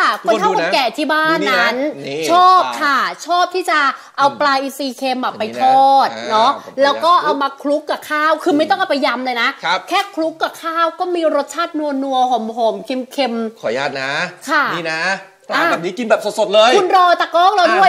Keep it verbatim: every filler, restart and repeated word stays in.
คนเฒ่าคนแก่ที่บ้านนั้นชอบค่ะชอบที่จะเอาปลาอินทรีเค็มไปทอดเนาะแล้วก็เอามาคลุกกับข้าวคือไม่ต้องเอาไปยำเลยนะแค่คลุกกับข้าวก็มีรสชาตินัวนัวหอมหอมเค็มเค็มขออนุญาตนะค่ะนี่นะปลาแบบนี้กินแบบสดๆเลยคุณรอตะก้องเราด้วย